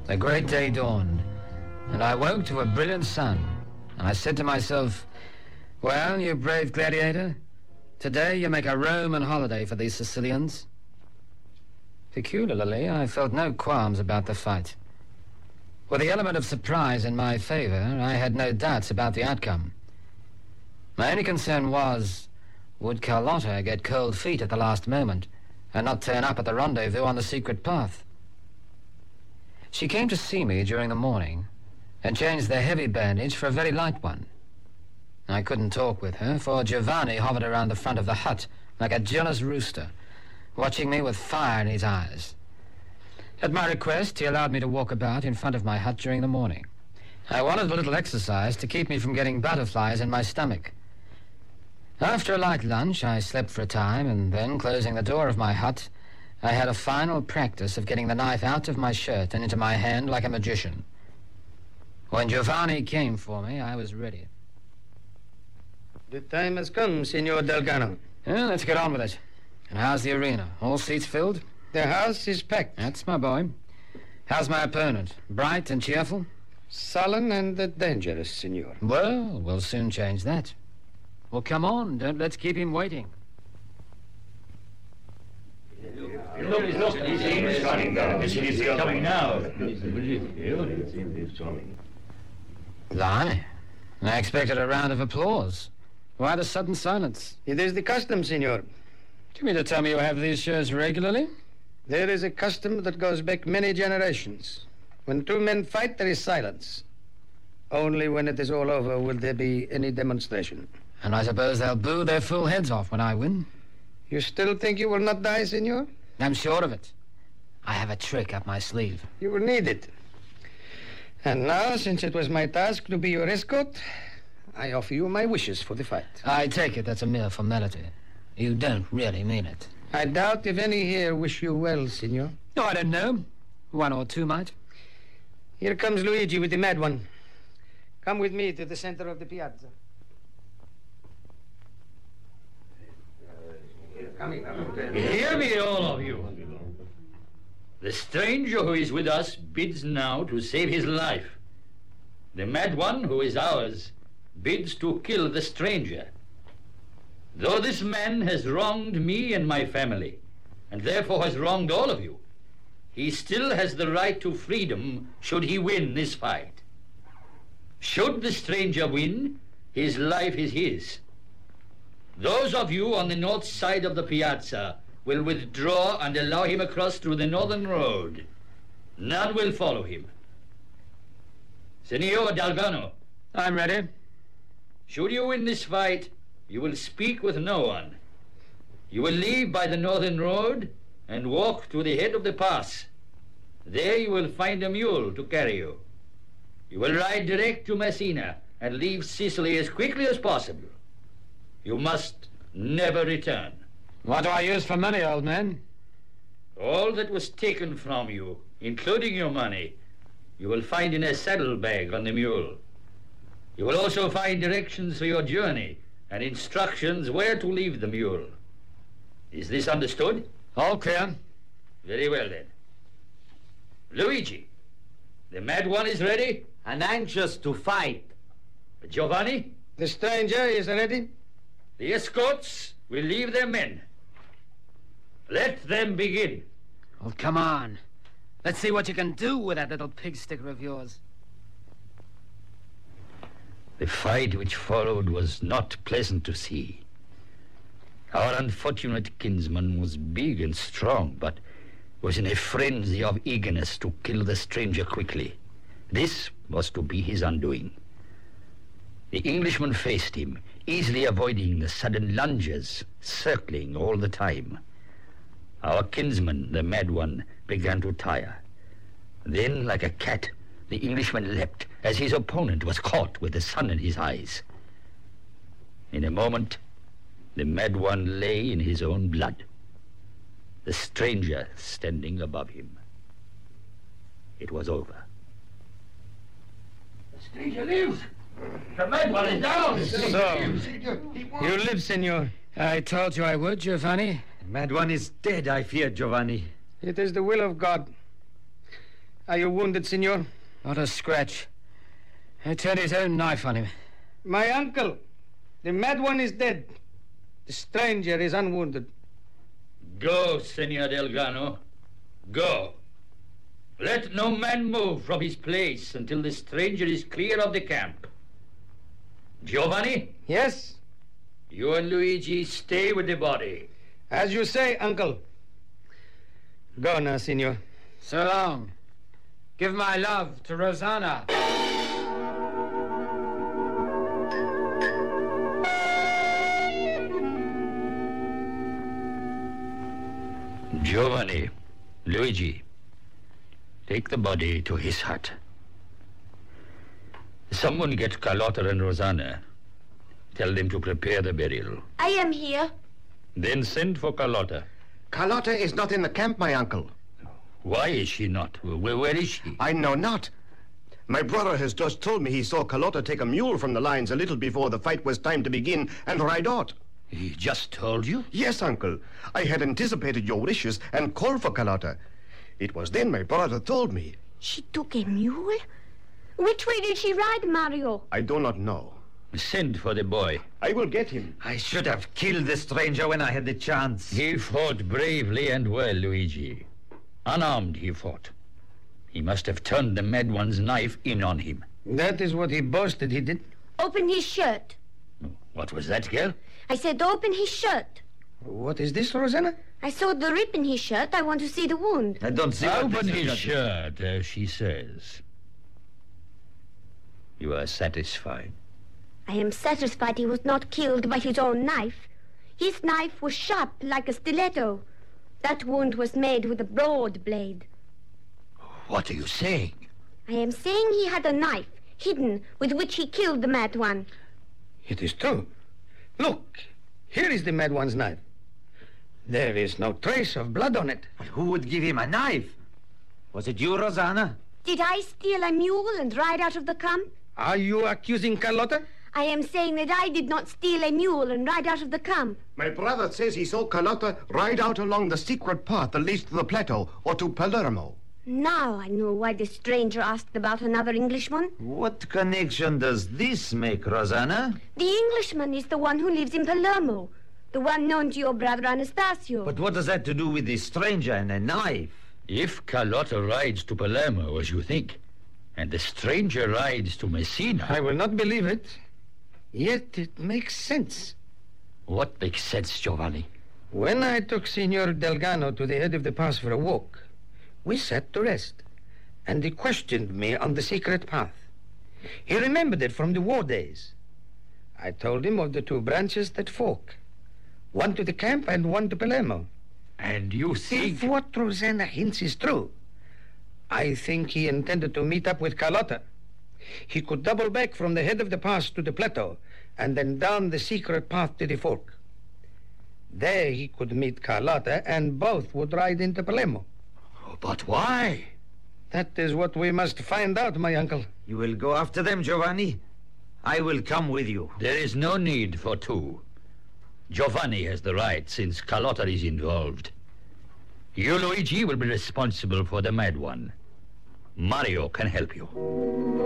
The great day dawned, and I woke to a brilliant sun, and I said to myself, well, you brave gladiator, today you make a Roman holiday for these Sicilians. Peculiarly, I felt no qualms about the fight. With the element of surprise in my favor, I had no doubts about the outcome. My only concern was, would Carlotta get cold feet at the last moment and not turn up at the rendezvous on the secret path? She came to see me during the morning and changed the heavy bandage for a very light one. I couldn't talk with her, for Giovanni hovered around the front of the hut like a jealous rooster, watching me with fire in his eyes. At my request, he allowed me to walk about in front of my hut during the morning. I wanted a little exercise to keep me from getting butterflies in my stomach. After a light lunch, I slept for a time, and then, closing the door of my hut, I had a final practice of getting the knife out of my shirt and into my hand like a magician. When Giovanni came for me, I was ready. The time has come, Signor Delgano. Well, let's get on with it. And how's the arena? All seats filled? The house is packed. That's my boy. How's my opponent? Bright and cheerful? Sullen and dangerous, Signor. Well, we'll soon change that. Well, come on. Let's keep him waiting. Look, he's coming now. He's coming now. Lie. I expected a round of applause. Why the sudden silence? It is the custom, Signor. Do you mean to tell me you have these shows regularly? There is a custom that goes back many generations. When two men fight, there is silence. Only when it is all over will there be any demonstration. And I suppose they'll boo their fool heads off when I win. You still think you will not die, Signor? I'm sure of it. I have a trick up my sleeve. You will need it. And now, since it was my task to be your escort, I offer you my wishes for the fight. I take it that's a mere formality. You don't really mean it. I doubt if any here wish you well, Signor. No, I don't know. One or two might. Here comes Luigi with the mad one. Come with me to the center of the piazza. Hear me, all of you. The stranger who is with us bids now to save his life. The mad one who is ours bids to kill the stranger. Though this man has wronged me and my family, and therefore has wronged all of you, he still has the right to freedom should he win this fight. Should the stranger win, his life is his. Those of you on the north side of the piazza will withdraw and allow him across through the northern road. None will follow him. Signor Delgano. I'm ready. Should you win this fight, you will speak with no one. You will leave by the northern road and walk to the head of the pass. There you will find a mule to carry you. You will ride direct to Messina and leave Sicily as quickly as possible. You must never return. What do I use for money, old man? All that was taken from you, including your money, you will find in a saddlebag on the mule. You will also find directions for your journey and instructions where to leave the mule. Is this understood? All clear. Very well, then. Luigi, the mad one is ready? And anxious to fight. Giovanni? The stranger is ready. The escorts will leave their men. Let them begin. Oh, come on. Let's see what you can do with that little pig sticker of yours. The fight which followed was not pleasant to see. Our unfortunate kinsman was big and strong, but was in a frenzy of eagerness to kill the stranger quickly. This was to be his undoing. The Englishman faced him, easily avoiding the sudden lunges, circling all the time. Our kinsman, the mad one, began to tire. Then, like a cat, the Englishman leapt as his opponent was caught with the sun in his eyes. In a moment, the mad one lay in his own blood, the stranger standing above him. It was over. The stranger lives! The mad one is down! So, you live, Signor. I told you I would, Giovanni. The mad one is dead, I fear, Giovanni. It is the will of God. Are you wounded, senor? Not a scratch. He turned his own knife on him. My uncle. The mad one is dead. The stranger is unwounded. Go, Senor Delgado. Go. Let no man move from his place until the stranger is clear of the camp. Giovanni, Yes? you and Luigi stay with the body. As you say, uncle. Go now, senor. So long. Give my love to Rosanna. Giovanni, Luigi, take the body to his hut. Someone get Carlotta and Rosanna. Tell them to prepare the burial. I am here. Then send for Carlotta. Carlotta is not in the camp, my uncle. Why is she not? Where is she? I know not. My brother has just told me he saw Carlotta take a mule from the lines a little before the fight was time to begin and ride out. He just told you? Yes, uncle. I had anticipated your wishes and called for Carlotta. It was then my brother told me. She took a mule? Which way did she ride, Mario? I do not know. Send for the boy. I will get him. I should have killed the stranger when I had the chance. He fought bravely and well, Luigi. Unarmed, he fought. He must have turned the mad one's knife in on him. That is what he boasted he did. Open his shirt. What was that, girl? I said open his shirt. What is this, Rosanna? I saw the rip in his shirt. I want to see the wound. I don't see what Open this his has got- shirt, as she says. You are satisfied? I am satisfied he was not killed by his own knife. His knife was sharp like a stiletto. That wound was made with a broad blade. What are you saying? I am saying he had a knife hidden with which he killed the mad one. It is true. Look, here is the mad one's knife. There is no trace of blood on it. But who would give him a knife? Was it you, Rosanna? Did I steal a mule and ride out of the camp? Are you accusing Carlotta? I am saying that I did not steal a mule and ride out of the camp. My brother says he saw Carlotta ride out along the secret path that leads to the plateau or to Palermo. Now I know why the stranger asked about another Englishman. What connection does this make, Rosanna? The Englishman is the one who lives in Palermo, the one known to your brother Anastasio. But what does that to do with the stranger and a knife? If Carlotta rides to Palermo, as you think, and the stranger rides to Messina... I will not believe it. Yet it makes sense. What makes sense, Giovanni? When I took Signor Delgado to the head of the pass for a walk, we sat to rest, and he questioned me on the secret path. He remembered it from the war days. I told him of the two branches that fork, one to the camp and one to Palermo. And you think... If what Rosanna hints is true, I think he intended to meet up with Carlotta. He could double back from the head of the pass to the plateau and then down the secret path to the fork. There he could meet Carlotta and both would ride into Palermo. But why? That is what we must find out, my uncle. You will go after them, Giovanni? I will come with you. There is no need for two. Giovanni has the right, since Carlotta is involved. You, Luigi, will be responsible for the mad one. Mario can help you.